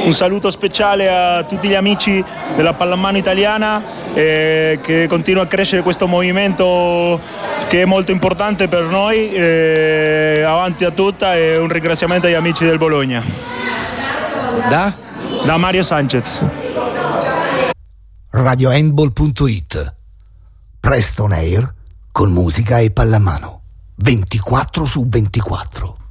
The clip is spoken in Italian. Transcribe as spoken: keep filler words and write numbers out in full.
un saluto speciale a tutti gli amici della pallamano italiana, eh, che continua a crescere questo movimento che è molto importante per noi, eh, avanti a tutta, e un ringraziamento agli amici del Bologna. Da? Da Mario Sanchez. radio handball punto it. Presto on air con musica e pallamano ventiquattro su ventiquattro.